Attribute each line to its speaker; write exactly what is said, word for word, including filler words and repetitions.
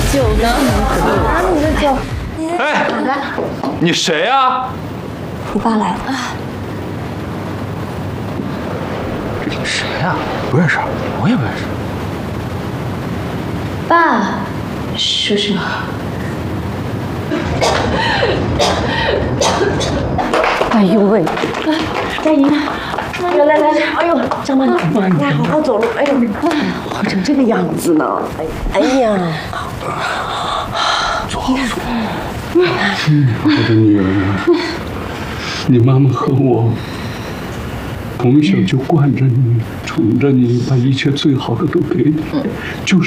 Speaker 1: 酒呢？拿你的酒。
Speaker 2: 哎，你谁呀？
Speaker 1: 你爸来了。
Speaker 2: 谁呀？不认识，我也不认识。
Speaker 1: 爸，说什么？哎呦喂！佳怡，来来来，哎呦，张妈，你好好走路。哎呦，活成这个样子呢！哎呀，
Speaker 2: 坐好，坐好。
Speaker 3: 我的女儿，你妈妈和我从小就惯着你，宠着你，把一切最好的都给你，就是。